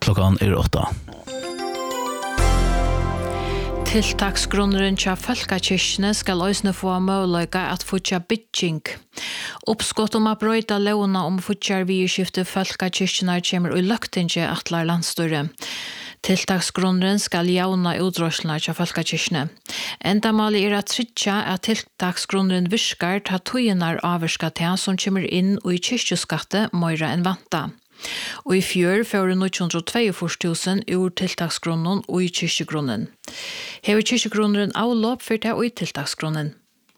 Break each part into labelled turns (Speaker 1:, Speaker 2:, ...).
Speaker 1: Klokkan 8.
Speaker 2: Tiltaksgrunneren til Folkekirkene skal også få mulighet at futja bygging. Oppskott om å brøyta lovene om futjar vidskifte Folkekirkene kommer i løgtinget atlar landstyre. Tiltaksgrunneren skal jauna utrøslene til Folkekirkene. Endamålet at tryggja at tiltaksgrunneren virkar ta tøyenar avvirska til som kommer inn og i kyrkjeskatte møyre enn vanta. Og i fjør får 942.000 ur tiltaksgrunnen og i kyrkjegrunnen. Hever kyrkjegrunnen avlåp for det og i tiltaksgrunnen.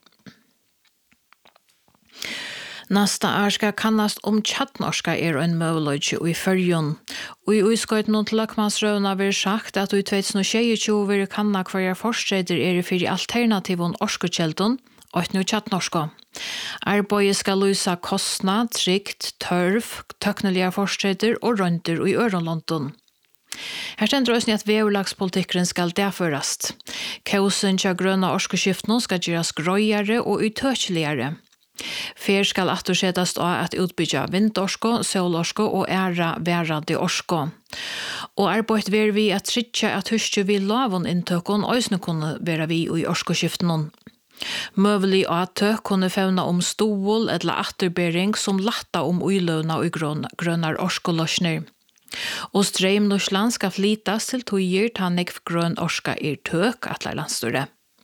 Speaker 2: Nasta år skal kannast om tjattnorska en møvløyge og i fyrjon. Og i uskøyten til Løkmansrøvna vil sagt at i 2022 vil kanna hver forstreder for alternativen orskukjeldun og nu tjattnorska. Arbeidet skal løse kostnad, trygt, tørv, tøknelige forstreder og rønter i Øronlondon. Her stender også at veulagspolitikken skal derførast. Kausen til grønne orskeskiften skal gjøres grøyere og utøkeligere. Fer skal attersettast av at utbygja vindorsko, solorsko og æra værande orsko. Og arbeidet vil vi at tryggja at huske vi lavon inntøkken også kunne være vi i orskoskiften. Møvelig atøk kunne fevna om stål eller atterbering som latta om uiløvna og grønnar orskolosner. Og streimnorsland skal flitas til tøyer ta nekv grøn orska tøk atler landstyre.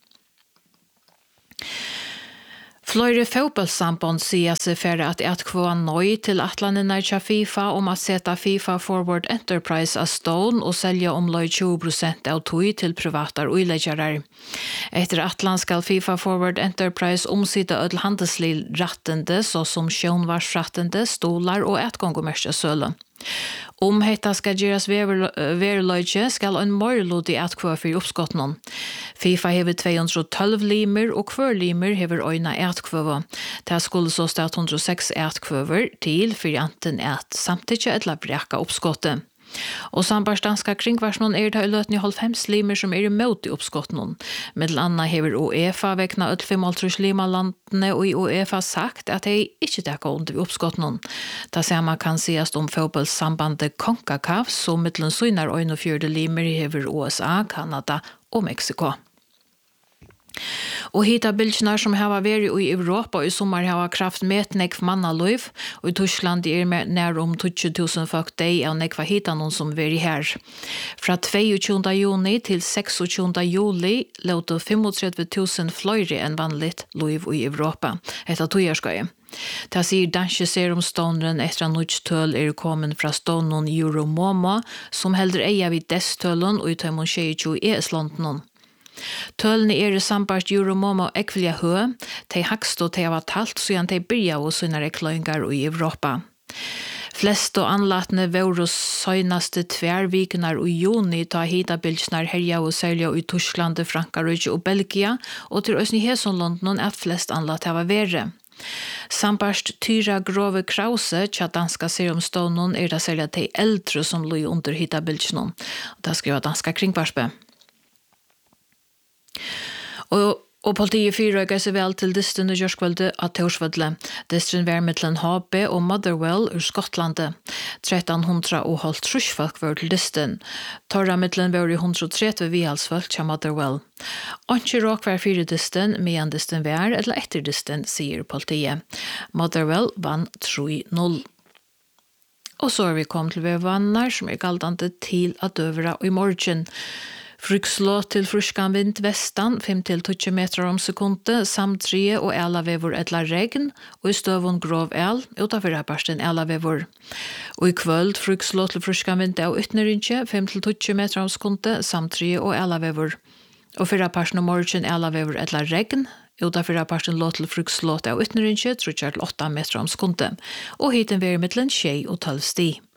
Speaker 2: Fløyre fotballsamband sier seg for at kvå nøy til atlandene til FIFA om å sette FIFA Forward Enterprise av stån og selge omløy 20% av tøy til private uileggere. Etter atland skal FIFA Forward Enterprise omsitte ødel handelslig rattende, så som sjønvarsrattende, stolar og etgångommerkesøle. Om hetta skal gjøres verløyge skal en morlodi etkvø for oppskottene. FIFA hever 212 limer og hver limer hever øyne etkvøve. Det skulle så stå 106 etkvøver til for anten samtidig et labreka oppskottet. Og sambarstanska kringvarsnon det i løtni 90 limer som imot i oppskottene. Middel anna hever UEFA vekna 85 limalandene og i UEFA sagt at de ikke dekka under i oppskottene. Det samme kan sies om fotballsambandet CONCACAF som middelen synar 41 limer hever USA, Kanada og Mexico. Og hita bildsnar som hava vært i Europa i sommar hava kraft med nekv mannaløyv, og i Tyskland nær om 20.000 folk deg av nekva hita noen som vært her. Fra 22. juni til 26. juli låt 35.000 fløyre enn vanligt løyv i Europa. Etter tøyerskøy. Det sier Danske Serumstånderen etter at nødstøl kommet fra stånden Euromomo, som helder eia vid destølen og i tøymon 22 ES-London. Tølene sambart Euromomo ekvilja hø, de hakst og de var talt, så gjerne de byrja og sønner ekløyngar i Europa. Flest og anlatne våre søgnaste tvervikenar i juni ta hita bildsnar herja og særlig i Tyskland, Frankrike og Belgia, og til Østni Hesonlondon at flest anlat hava vere. Sambart Tyra Grove Krause, tja danska serumstånden, det særlig de eldre som lå under hita bildsnar. Det skriver danska kringvarspe. Og politiet fyrrøyga seg vel til disten i Gjørskvalde av Torsvødle. Disten var mittlen HB og Motherwell ur Skottlande. 1300 og holdt trusfolk var til disten. Torra mittlen var i 130 vihalsfolk til Motherwell. Anki råk var fire disten, medan disten var, eller etter disten, sier politiet. Motherwell vann 3-0. Og så vi kommet til vannar som galdande til at døvra i morgen. Frykslå til fruskan vind vestan, 5-20 meter om sekundet, samt 3 og elavevor etla regn, og i støvun grov el, utanfor rapparsten elavevor. Og i kvöld frykslå til fruskan vind av ytnerinje, 5-20 meter om sekundet, samt 3 og elavevor. Og for rapparsten om morgen elavevor etla regn, utanfor rapparsten lå til frykslå av ytnerinje, 3-8 meter om sekundet. Og hiten veri mittlen 6 og 12 sti.